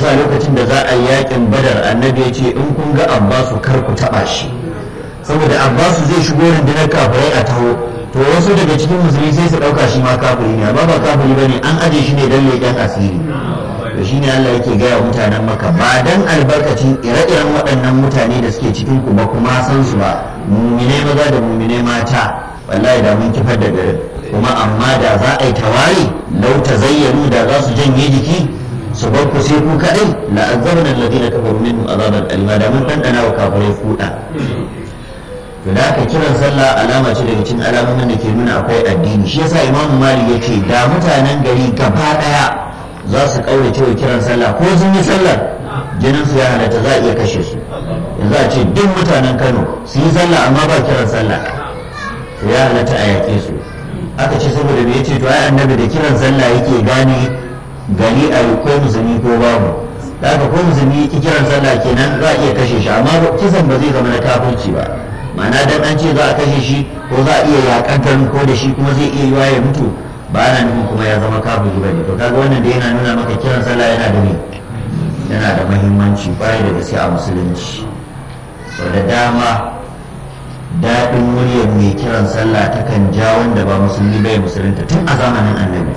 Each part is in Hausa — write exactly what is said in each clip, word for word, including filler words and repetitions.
yasa lokacin da za a yi yakin badar annabi ya ce in kun ga abbasu kar ku taba shi saboda abbasu zai shigo rundunar kafirai a taho to wasu daga cikin musulmi sai su dauka shi ma kafiri ne amma ba kafiri bane an aje shi ne dan leƙen asiri to shine Allah yake gaya mutanen Makka ba dan albarkacin ire-iren waɗannan mutane da suke cikin ku ba kuma san su ba mu'mine maza da mu'mine mata wallahi da mun kifar da garin kuma amma da za a yi tawari lau tazayyanu da za su janye jiki su bar ku sai ku kadai la azabna alladhina kafaru minhum azaban alima da mun dandana wa kafirai fuda to da aka kiran sallah alama ce daga cikin alamomin da ke nuna akwai addini shi yasa imamu malik yace da mutanen gari gaba daya za su kaurace wa kiran sallah ko sun yi sallar jinin su ya halatta za a iya kashe su yanzu a ce duk mutanen Kano su yi sallah amma ba kiran sallah to ya halatta a yake su aka ce saboda me yace to ai annabi da kiran sallah yake gane gari a ko musulmi ko babu da haka ko musulmi yake kiran sallah kenan za a iya kashe shi amma kisan ba zai zama na kafirci ba ma'ana dan an ce za a kashe shi ko za a iya yakantar ko da shi kuma zai iya yiwa ya mutu ba ana nufin kuma ya zama kafiri bane to kaga wannan da yana nuna maka kiran sallah yana da ne yana da muhimmanci kwarai da gaske a musulunci sau da dama daɗin muryar mai kiran sallah takan ja wanda ba musulmi bai musulunta tun a zamanin annabi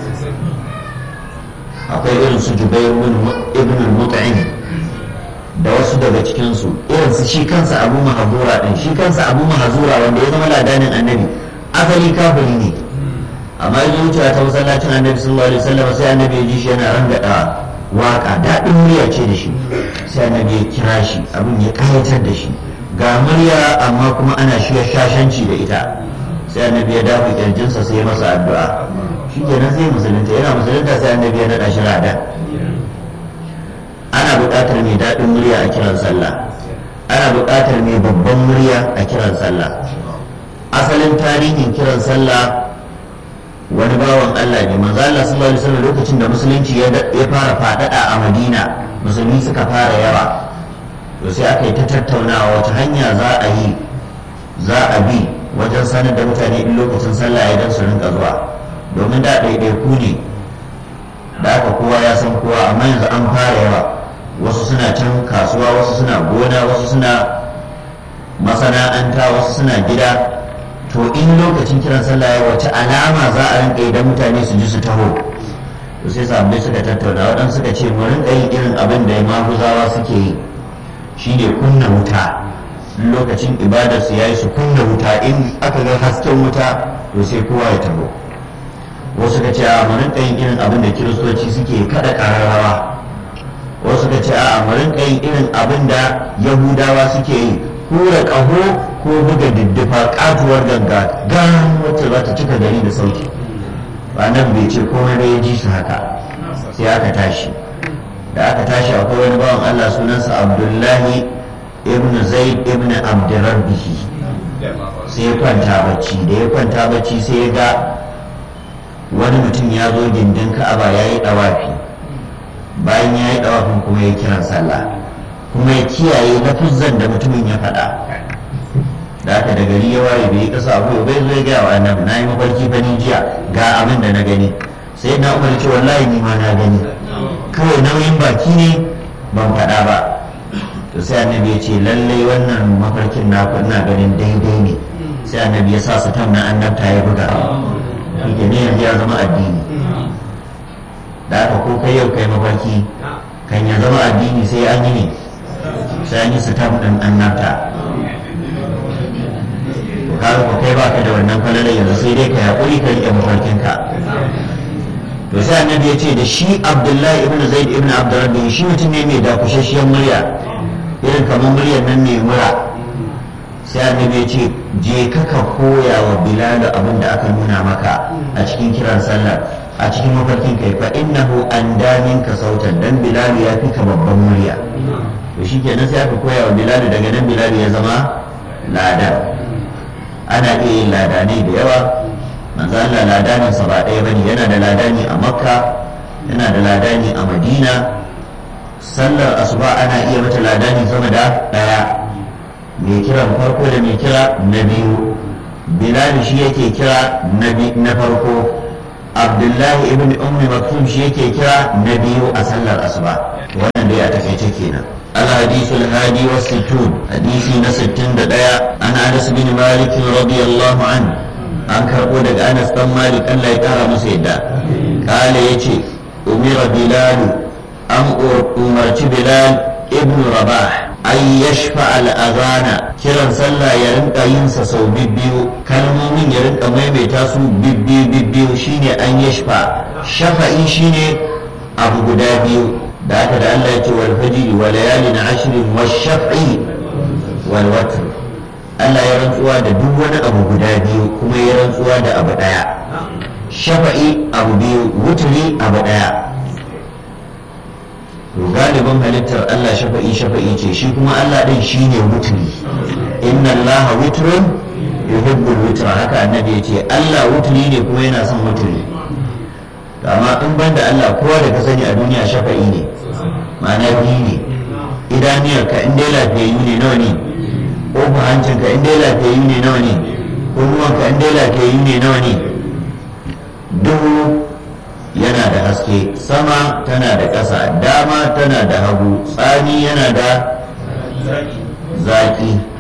akwai irin su Jubair ibn al-Mut'im da wasu daga cikinsu irin su shi kansa Abu Mahzura din shi kansa Abu Mahzura wanda ya zama ladanin annabi asali kafiri ne amma ya wuce ta masallacin annabi sallallahu alaihi wasallam sai annabi ya ji shi yana rangada waka daɗin murya ce da shi sai annabi ya kira shi abin ya kayatar da shi ga murya amma kuma ana shiya shashanci da ita sai annabi ya dafa kirjinsa sai ya masa addu'a shi kenan sai musulunta yana musulunta sai annabi ya naɗa shi rada ana buƙatar mai daɗin murya a kiran sallah ana buƙatar mai babban murya a kiran sallah asalin tarihin kiran sallah wani bawan Allah ne manzo Allah sallallahu alaihi wasallam lokacin da musulunci ya fara faɗaɗa a Madina musulmi suka fara yawa to sai aka yi ta tattaunawa wata hanya za a yi za a bi wajen sanar da mutane in lokacin sallah ya dan su rinka zuwa domin da ɗaiɗaiku ne da aka kowa ya san kowa amma yanzu an fara yawa wasu suna can kasuwa wasu suna gona wasu suna masana'anta wasu suna gida to in lokacin kiran sallah ya wace alama za a rinka idan mutane su ji su taho to sai sabbai suka tattauna waɗansu suka ce mu rinka yin irin abin da maguzawa suke yi shine kunna wuta lokacin ibadar su yayi su kunna wuta in aka ga hasken wuta to sai kowa ya taho wasu ka ce a mu rinka yin irin abin da kiristoci suke kada kararrawa wasu ka ce a mu rinka yin irin abin da yahudawa suke yi kura ƙaho ko buga diddifa katuwar ganga gan wacce za ta cika gari da sauki ba nan bai ce komai bai ji su haka sai aka tashi da aka tashi akwai wani bawan Allah sunansa Abdullahi ibn Zaid ibn Abdurrabbihi sai ya kwanta bacci da ya kwanta bacci sai ya ga wani mutum ya zo gindin Ka'aba ya yi dawafi bayan ya yi dawafin kuma ya kiran sallah kuma ya kiyaye lafuzan da mutumin ya faɗa da aka da gari ya waye bai kasa abu bai zo ya gaya wa annabi na yi mafarki bani jiya ga abin da na gani sai na umar ce wallahi ni ma na gani kawai nauyin baki ne ban faɗa ba to sai annabi ya ce lallai wannan mafarkin na ina ganin daidai ne sai annabi ya sa su tam na annabta ya buga shi ne yanzu ya zama addini da aka ko kai yau kai mafarki kan ya zama addini sai an yi ne sai an yi su tam ɗin annabta kaga ko kai baka da wannan falalar yanzu sai dai ka haƙuri ka riƙe mafarkinka to sai annabi ya ce da shi Abdullahi ibn Zaid ibn Abdurrabbi shi mutum ne mai dakushashiyar murya irin kamar muryar nan mai mura sai annabi ya ce je ka ka koya wa Bilal abin da aka nuna maka a cikin kiran sallar a cikin mafarkin kai fa innahu andamin ka sautan dan Bilal ya fi ka babban murya to shikenan sai aka koya wa Bilal daga nan Bilal ya zama ladan ana iya yin ladani da yawa manzo Allah ladanin sa ba ɗaya bane yana da ladani a Makka yana da ladani a Madina sallar asuba ana iya mata ladani sama da ɗaya mai kiran farko da mai kira na biyu Bilal shi yake kira na farko abdullahi ibn ummi maktum shi yake kira na biyu a sallar asuba. Wannan dai a takaice kenan. الحديث الهادي والستون حديث نستن دقيا عن أنس بن مالك رضي الله عنه عن كربودك أنس بن مالك أن لا يكره مسيدا قال يتي أمر بلال أم أمرت بلال ابن رباح أن يشفع الأذان كرا صلى يرنك ينسى سو ببيو كلمومين يرنك ميمي تاسو ببيو ببيو شيني أن يشفع شفعي شيني أبو قدابيو da aka da Allah ya ce wal fajri wa layalin ashrin wash shaf'i wal watr. Allah ya rantsuwa da duk wani abu guda biyu kuma ya rantsuwa da abu daya. Shafa'i abu biyu, wutri abu daya. To galibin halittar Allah shafa'i shafa'i ce, shi kuma Allah din shine wutri. Inna Allah witrun yuhibbul witra, haka annabi ya ce Allah wutri ne kuma yana son wutri. Amma in ban da Allah kowa da ka sani a duniya shafa'i ne, ma'ana biyu ne. Idaniyarka in dai lafiyayyu ne nawa ne? Ƙofar hancinka in dai lafiyayyu ne nawa ne? Kunnuwanka in dai lafiyayyu ne nawa ne? Duhu yana da haske, sama tana da ƙasa, dama tana da hagu, tsani yana da zaƙi.